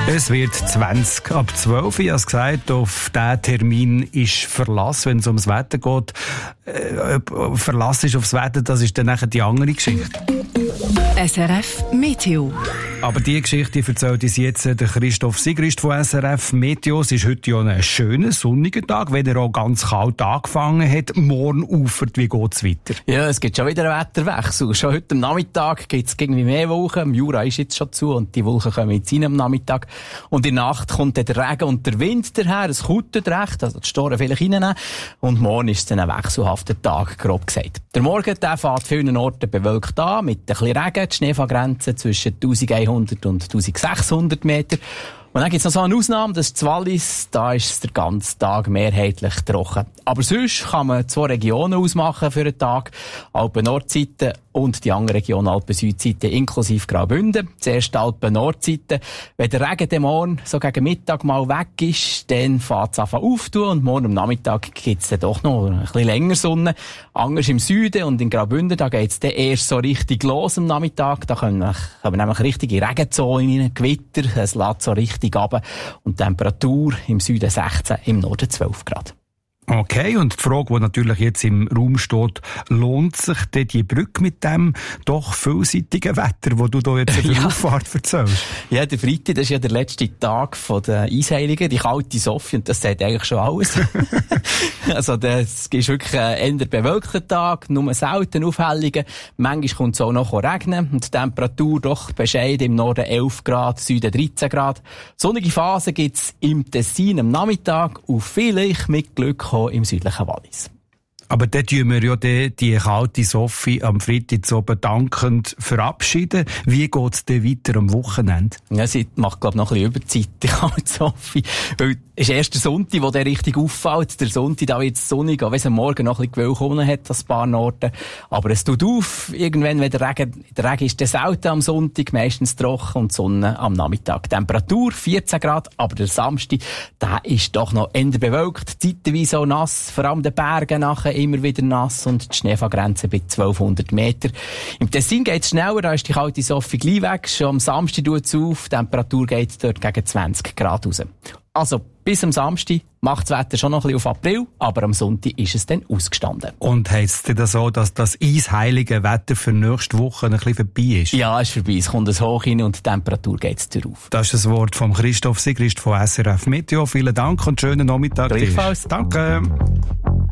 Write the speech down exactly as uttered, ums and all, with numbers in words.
Es wird zwanzig ab zwölf. Ich habe es gesagt, auf diesen Termin ist Verlass, wenn es ums Wetter geht. Äh, Verlass ist aufs Wetter, das ist dann nachher die andere Geschichte. S R F Meteo. Aber die Geschichte erzählt uns jetzt der Christoph Sigrist von S R F Meteo. Es ist heute ja ein schöner, sonniger Tag, wenn er auch ganz kalt angefangen hat. Morgen ufert, wie geht es weiter? Ja, es gibt schon wieder einen Wetterwechsel. Schon heute am Nachmittag gibt es irgendwie mehr Wolken. Im Jura ist jetzt schon zu und die Wolken kommen jetzt rein am Nachmittag. Und in der Nacht kommt dann der Regen und der Wind daher. Es kutet recht, also die Storen vielleicht reinnehmen. Und morgen ist es dann ein wechselhafter Tag, grob gesagt. Der Morgen, der fährt vielen Orten bewölkt an, mit ein bisschen Regen. Die Schneefallgrenze zwischen eintausendeinhundert und eintausendsechshundert Meter. Und dann gibt es noch so eine Ausnahme, das ist das Wallis. Da ist es den ganzen Tag mehrheitlich trocken. Aber sonst kann man zwei Regionen ausmachen für einen Tag. Alpen-Nordseite und die andere Region Alpen-Südseite inklusive Graubünden. Zuerst Alpen-Nordseite. Wenn der Regen dann morgen so gegen Mittag mal weg ist, dann fährt es an aufzutun und morgen am Nachmittag gibt es dann doch noch ein bisschen länger Sonne. Anders im Süden und in Graubünden, da geht es dann erst so richtig los am Nachmittag. Da können wir, können wir nämlich richtige Regenzonen rein, Gewitter, es lässt so richtig runter. Und die Temperatur im Süden sechzehn, im Norden zwölf Grad. Okay, und die Frage, die natürlich jetzt im Raum steht, lohnt sich denn die Brücke mit dem doch vielseitigen Wetter, wo du da jetzt über die ja. Auffahrt erzählst? Ja, der Freitag, das ist ja der letzte Tag der Eisheiligen, die kalte Sophie, und das sagt eigentlich schon alles. Also, das ist wirklich ein eher bewölkter Tag, nur selten Aufhellungen. Manchmal kommt es auch noch regnen und die Temperatur doch bescheiden, im Norden elf Grad, Süden dreizehn Grad. Sonnige Phasen gibt es im Tessin am Nachmittag und vielleicht mit Glück im südlichen Wallis. Aber dort tun wir ja die, die kalte Sophie am Freitag so bedankend verabschieden. Wie geht es denn weiter am Wochenende? Ja, sie macht, glaube ich, noch ein bisschen Überzeit, die kalte Sophie. Weil es ist erst der Sonntag, wo der richtig auffällt. Der Sonntag, da wird es sonnig, auch wenn es am Morgen noch ein bisschen gewölkt hat, an ein paar Orten. Aber es tut auf, irgendwann, wenn der Regen, der Regen ist dann selten am Sonntag, meistens trocken und die Sonne am Nachmittag. Temperatur vierzehn Grad, aber der Samstag, der ist doch noch eher bewölkt, zeitweise auch nass, vor allem den Bergen nachher immer wieder nass und die Schneefallgrenze bei zwölfhundert Meter. Im Tessin geht es schneller, da ist die kalte Sophie gleich weg. Schon am Samstag tut es auf, die Temperatur geht dort gegen zwanzig Grad raus. Also bis am Samstag macht das Wetter schon noch ein bisschen auf April, aber am Sonntag ist es dann ausgestanden. Und heisst es denn so, dass das eisheilige Wetter für nächste Woche ein bisschen vorbei ist? Ja, ist vorbei. Es kommt ein Hoch rein und die Temperatur geht auf. Das ist das Wort von Christoph Sigrist von S R F Meteo. Vielen Dank und schönen Nachmittag. Gleichfalls. Danke.